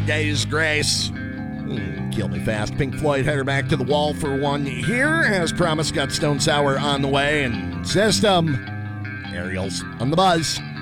Days Grace. Kill Me Fast. Pink Floyd head her back to the wall for one here. As promised, got Stone Sour on the way. And System. Aerials on the buzz.